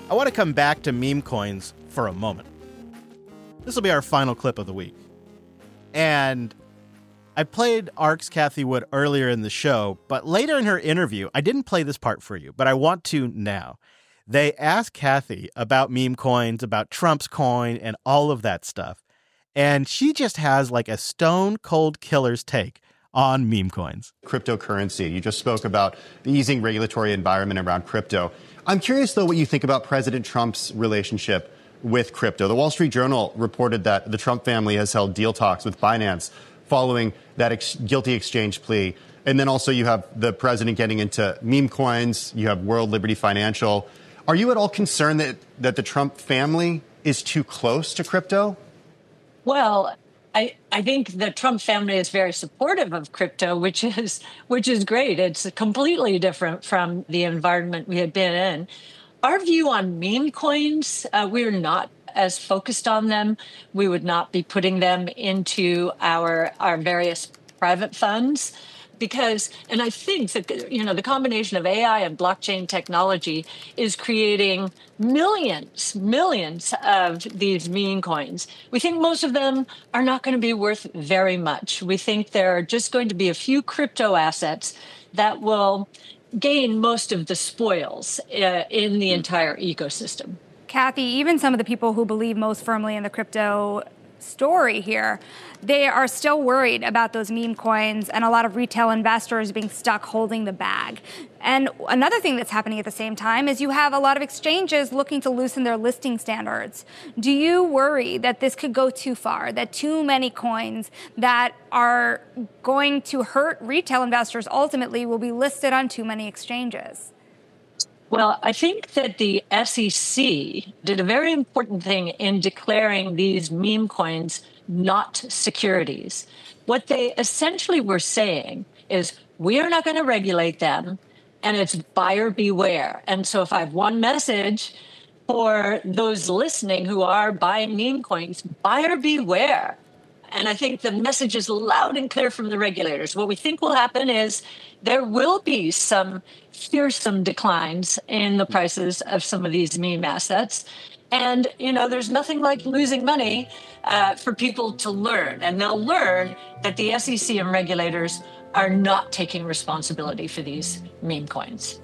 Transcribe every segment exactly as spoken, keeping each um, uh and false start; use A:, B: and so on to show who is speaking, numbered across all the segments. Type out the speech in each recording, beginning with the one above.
A: I want to come back to meme coins for a moment. This will be our final clip of the week. And I played Ark's Cathie Wood earlier in the show, but later in her interview, I didn't play this part for you, but I want to now. They asked Cathie about meme coins, about Trump's coin, and all of that stuff. And she just has like a stone cold killer's take on meme coins.
B: Cryptocurrency. You just spoke about the easing regulatory environment around crypto. I'm curious, though, what you think about President Trump's relationship with crypto. The Wall Street Journal reported that the Trump family has held deal talks with Binance following that ex- guilty exchange plea. And then also you have the president getting into meme coins. You have World Liberty Financial. Are you at all concerned that, that the Trump family is too close to crypto?
C: Well, I, I think the Trump family is very supportive of crypto, which is which is great. It's completely different from the environment we had been in. Our view on meme coins, uh, we're not as focused on them. We would not be putting them into our our various private funds because, and I think that, you know, the combination of A I and blockchain technology is creating millions, millions of these meme coins. We think most of them are not going to be worth very much. We think there are just going to be a few crypto assets that will gain most of the spoils uh, in the entire ecosystem.
D: Cathie, even some of the people who believe most firmly in the crypto story here, they are still worried about those meme coins and a lot of retail investors being stuck holding the bag. And another thing that's happening at the same time is you have a lot of exchanges looking to loosen their listing standards. Do you worry that this could go too far, that too many coins that are going to hurt retail investors ultimately will be listed on too many exchanges?
C: Well, I think that the S E C did a very important thing in declaring these meme coins not securities. What they essentially were saying is, we are not going to regulate them, and it's buyer beware. And so if I have one message for those listening who are buying meme coins, buyer beware. And I think the message is loud and clear from the regulators. What we think will happen is there will be some fearsome declines in the prices of some of these meme assets. And, you know, there's nothing like losing money uh, for people to learn. And they'll learn that the S E C and regulators are not taking responsibility for these meme coins.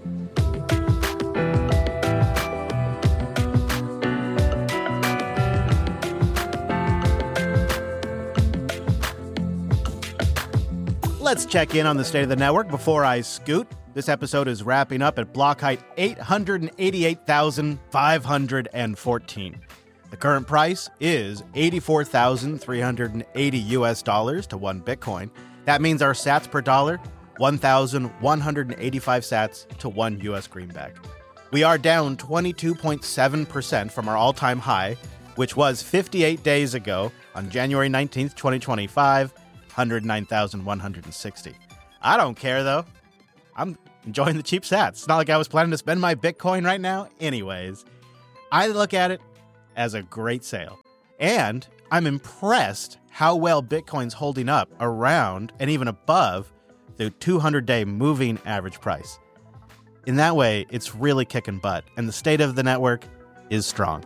A: Let's check in on the state of the network before I scoot. This episode is wrapping up at block height eight hundred eighty-eight thousand five hundred fourteen. The current price is eighty-four thousand three hundred eighty U S dollars to one Bitcoin. That means our sats per dollar, one thousand one hundred eighty-five sats to one U S greenback. We are down twenty-two point seven percent from our all-time high, which was fifty-eight days ago on January nineteenth, twenty twenty-five, one hundred nine thousand one hundred sixty. I don't care, though. I'm enjoying the cheap sats. It's not like I was planning to spend my Bitcoin right now. Anyways, I look at it as a great sale. And I'm impressed how well Bitcoin's holding up around and even above the two hundred day moving average price. In that way, it's really kicking butt, and the state of the network is strong.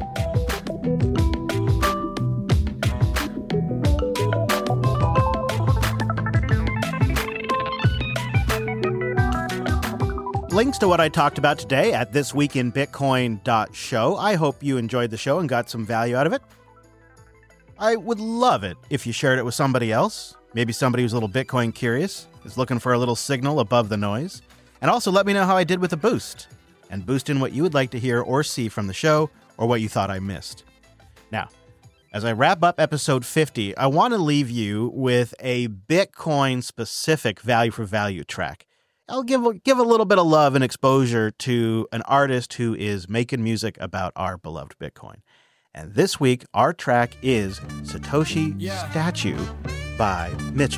A: Links to what I talked about today at this week in bitcoin dot show. I hope you enjoyed the show and got some value out of it. I would love it if you shared it with somebody else, maybe somebody who's a little Bitcoin curious, is looking for a little signal above the noise. And also let me know how I did with the boost, and boost in what you would like to hear or see from the show or what you thought I missed. Now, as I wrap up episode fifty, I want to leave you with a Bitcoin-specific value-for-value track. I'll give, give a little bit of love and exposure to an artist who is making music about our beloved Bitcoin. And this week, our track is Satoshi yeah. Statue by Mitchell.